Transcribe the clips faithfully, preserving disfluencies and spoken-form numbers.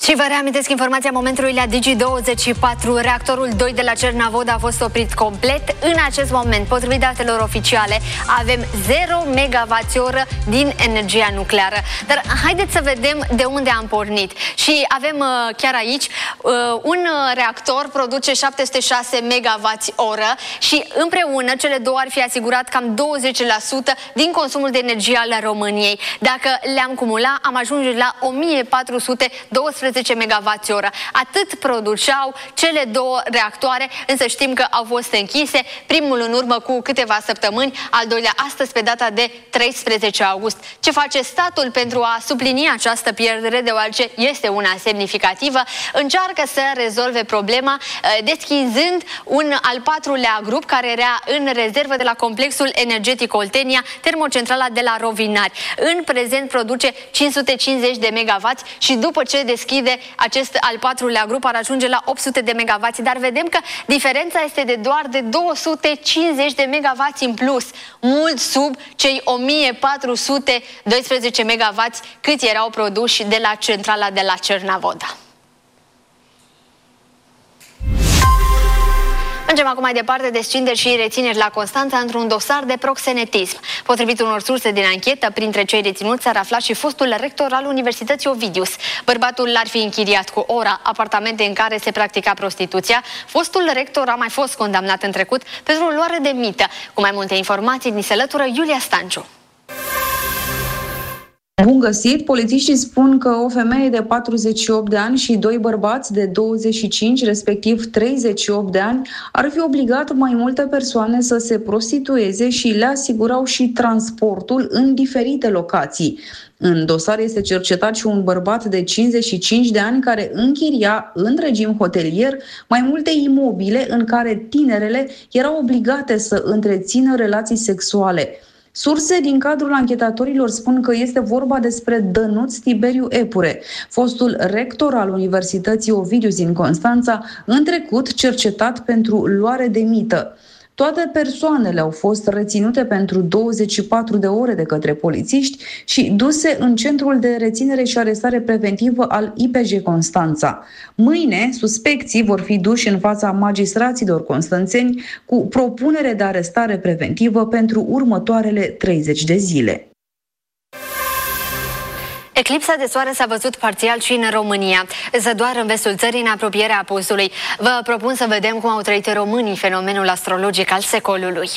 Și vă reamintesc informația momentului la Digi douăzeci și patru. Reactorul doi de la Cernavodă a fost oprit complet. În acest moment, potrivit datelor oficiale, avem zero megawați oră din energia nucleară. Dar haideți să vedem de unde am pornit. Și avem uh, chiar aici uh, un reactor produce șapte sute șase megawați oră și împreună cele două ar fi asigurat cam douăzeci la sută din consumul de energie al României. Dacă le-am cumula, am ajunge la o mie patru sute douăsprezece megawați oră. Atât produceau cele două reactoare, însă știm că au fost închise, primul în urmă cu câteva săptămâni, al doilea astăzi pe data de treisprezece august. Ce face statul pentru a suplini această pierdere, deoarece este una semnificativă? Încearcă să rezolve problema deschizând un al patrulea grup care era în rezervă de la complexul energetic Oltenia, termocentrala de la Rovinari. În prezent produce cinci sute cincizeci de megawați și după ce deschide acest al patrulea grup ar ajunge la opt sute de megawați, dar vedem că diferența este de doar de două sute cincizeci de megawați în plus, mult sub cei o mie patru sute doisprezece megawați câți erau produși de la centrala de la Cernavodă. Mergem acum mai departe, descinderi și rețineri la Constanța într-un dosar de proxenetism. Potrivit unor surse din anchetă, printre cei reținuți s-ar afla și fostul rector al Universității Ovidius. Bărbatul l-ar fi închiriat cu ora apartamente în care se practica prostituția. Fostul rector a mai fost condamnat în trecut pentru luare de mită. Cu mai multe informații, ni se alătură Iulia Stanciu. Bun găsit! Polițiștii spun că o femeie de patruzeci și opt de ani și doi bărbați de douăzeci și cinci, respectiv treizeci și opt de ani, ar fi obligat mai multe persoane să se prostitueze și le asigurau și transportul în diferite locații. În dosar este cercetat și un bărbat de cincizeci și cinci de ani care închiria în regim hotelier mai multe imobile în care tinerele erau obligate să întrețină relații sexuale. Surse din cadrul anchetatorilor spun că este vorba despre Dănuț Tiberiu Epure, fostul rector al Universității Ovidius din Constanța, în trecut cercetat pentru luare de mită. Toate persoanele au fost reținute pentru douăzeci și patru de ore de către polițiști și duse în centrul de reținere și arestare preventivă al I P J Constanța. Mâine, suspecții vor fi duși în fața magistraților constanțeni cu propunere de arestare preventivă pentru următoarele treizeci de zile. Eclipsa de soare s-a văzut parțial și în România, însă doar în vestul țării, în apropierea apusului. Vă propun să vedem cum au trăit românii fenomenul astrologic al secolului.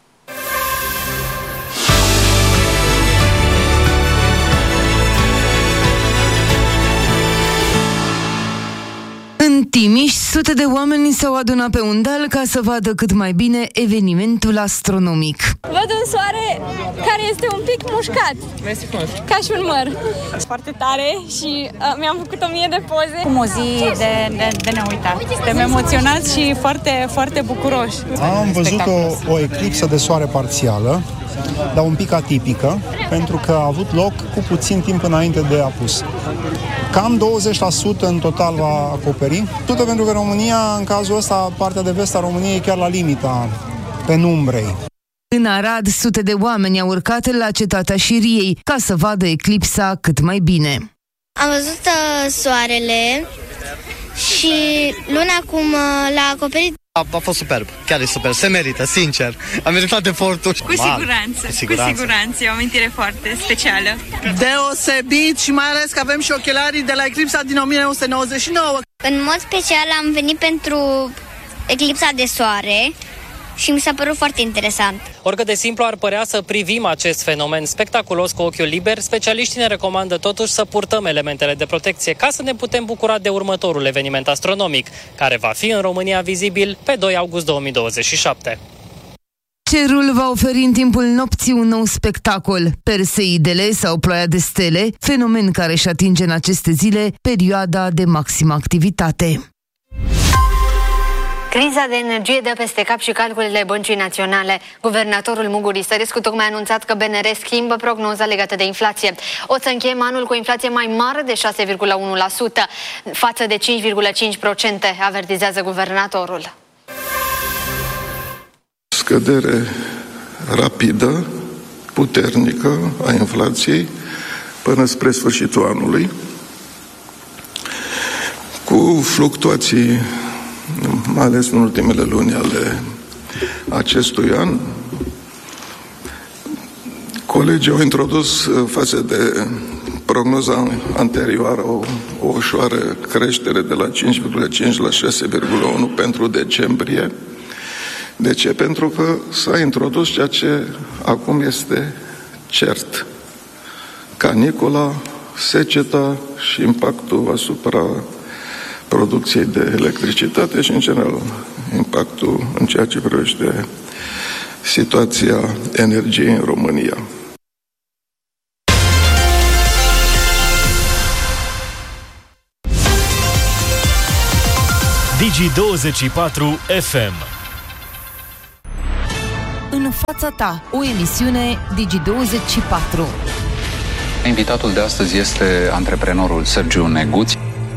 În Timiș, sute de oameni s-au adunat pe un deal ca să vadă cât mai bine evenimentul astronomic. Văd un soare care este un pic mușcat, ca și un măr. Foarte tare și uh, mi-am făcut o mie de poze. Cum o zi de, de, de neuitat. Suntem emoționați și foarte, foarte bucuroși. Am văzut o, o eclipsă de soare parțială, dar un pic atipică, pentru că a avut loc cu puțin timp înainte de apus. Cam douăzeci la sută în total va acoperi. Tot pentru că România, în cazul ăsta, partea de vest a României e chiar la limita penumbrei. În Arad, sute de oameni au urcat la cetatea Șiriei ca să vadă eclipsa cât mai bine. Am văzut uh, soarele și luna cum uh, l-a acoperit. A, a fost superb, chiar e super, se merită, sincer. A meritat efortul. Cu siguranță, cu siguranță, cu siguranță, e o amintire foarte specială. Deosebit și mai ales că avem și ochelarii de la eclipsa din o mie nouă sute nouăzeci și nouă. În mod special am venit pentru eclipsa de soare și mi s-a părut foarte interesant. Oricât de simplu ar părea să privim acest fenomen spectaculos cu ochiul liber, specialiștii ne recomandă totuși să purtăm elementele de protecție ca să ne putem bucura de următorul eveniment astronomic, care va fi în România vizibil pe doi august două mii douăzeci și șapte. Cerul va oferi în timpul nopții un nou spectacol, Perseidele sau Ploaia de stele, fenomen care își atinge în aceste zile perioada de maximă activitate. Criza de energie dă peste cap și calculele Băncii Naționale. Guvernatorul Mugur Sărescu tocmai a anunțat că B N R schimbă prognoza legată de inflație. O să încheiem anul cu o inflație mai mare de șase virgulă unu la sută față de cinci virgulă cinci la sută, avertizează guvernatorul. Scădere rapidă, puternică a inflației până spre sfârșitul anului. Cu fluctuații, mai ales în ultimele luni ale acestui an, colegii au introdus față de prognoza anterioară o, o ușoară creștere de la cinci virgulă cinci la șase virgulă unu pentru decembrie. De ce? Pentru că s-a introdus ceea ce acum este cert. Canicula, seceta și impactul asupra producției de electricitate și, în general, impactul în ceea ce privește situația energiei în România. Digi douăzeci și patru F M. În fața ta, o emisiune Digi douăzeci și patru. Invitatul de astăzi este antreprenorul Sergiu Neguț.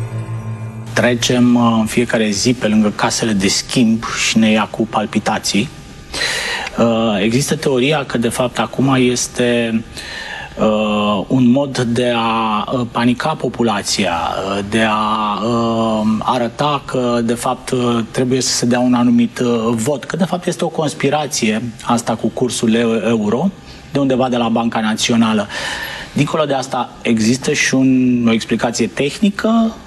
Trecem în fiecare zi pe lângă casele de schimb și ne ia cu palpitații. Există teoria că de fapt acum este un mod de a panica populația, de a arăta că de fapt trebuie să se dea un anumit vot, că de fapt este o conspirație asta cu cursul euro, de undeva de la Banca Națională. Dincolo de asta, există și un, o explicație tehnică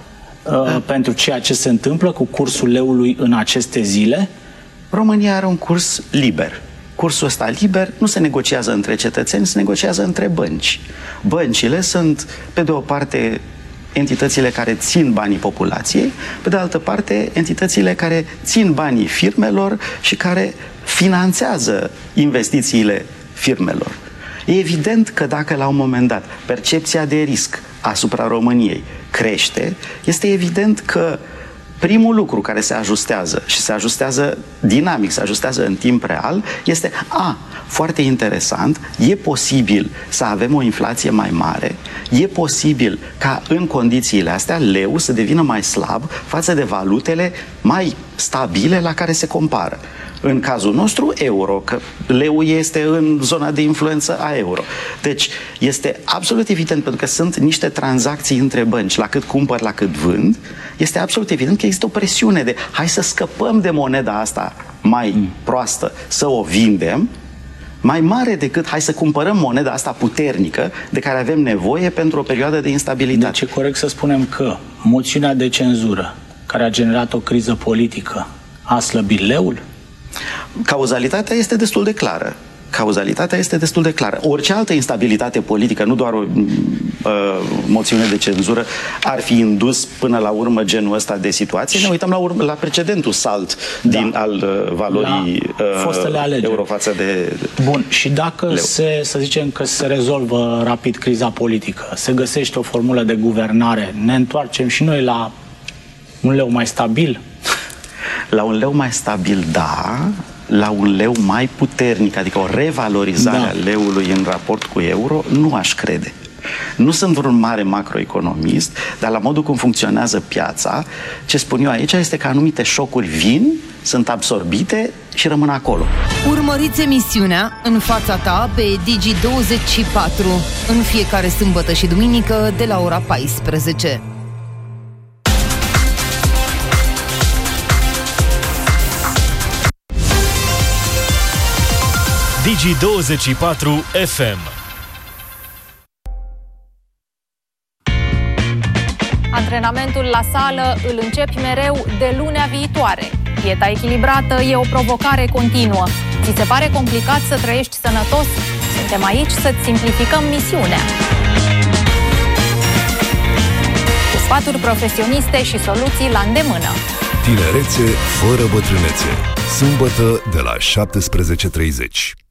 uh, pentru ceea ce se întâmplă cu cursul leului în aceste zile? România are un curs liber. Cursul ăsta liber nu se negociază între cetățeni, se negociază între bănci. Băncile sunt, pe de o parte, entitățile care țin banii populației, pe de altă parte, entitățile care țin banii firmelor și care finanțează investițiile firmelor. E evident că dacă la un moment dat percepția de risc asupra României crește, este evident că primul lucru care se ajustează și se ajustează dinamic, se ajustează în timp real, este a, foarte interesant, e posibil să avem o inflație mai mare, e posibil ca în condițiile astea leu să devină mai slab față de valutele mai stabile la care se compară. În cazul nostru, euro, că leu este în zona de influență a euro. Deci, este absolut evident, pentru că sunt niște tranzacții între bănci, la cât cumpăr, la cât vând, este absolut evident că există o presiune de hai să scăpăm de moneda asta mai mm. proastă, să o vindem, mai mare decât hai să cumpărăm moneda asta puternică de care avem nevoie pentru o perioadă de instabilitate. Deci e corect să spunem că moțiunea de cenzură, care a generat o criză politică, a slăbit leul? Cauzalitatea este destul de clară. Cauzalitatea este destul de clară. Orice altă instabilitate politică, nu doar o uh, moțiune de cenzură, ar fi indus până la urmă genul ăsta de situație. Ne uităm la, urmă, la precedentul salt da. din al uh, valorii uh, euro față de Bun, și dacă leu. se, să zicem că se rezolvă rapid criza politică, se găsește o formulă de guvernare, ne întoarcem și noi la un leu mai stabil? La un leu mai stabil, da, la un leu mai puternic, adică o revalorizare da. a leului în raport cu euro, nu aș crede. Nu sunt vreun mare macroeconomist, dar la modul cum funcționează piața, ce spun eu aici este că anumite șocuri vin, sunt absorbite și rămân acolo. Urmăriți emisiunea În fața ta pe Digi douăzeci și patru în fiecare sâmbătă și duminică de la ora paisprezece. Digi douăzeci și patru F M. Antrenamentul la sală îl începi mereu de lunea viitoare. Dieta echilibrată e o provocare continuă. Ți se pare complicat să trăiești sănătos? Suntem aici să-ți simplificăm misiunea. Cu sfaturi profesioniste și soluții la îndemână. Tinerețe fără bătrânețe. Sâmbătă de la șaptesprezece și treizeci.